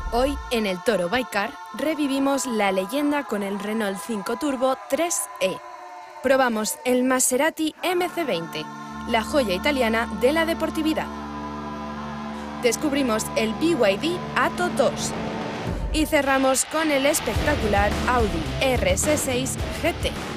Hoy, en el Toro Bikecar, revivimos la leyenda con el Renault 5 Turbo 3e. Probamos el Maserati MC20, la joya italiana de la deportividad. Descubrimos el BYD Atto 2. Y cerramos con el espectacular Audi RS6 GT.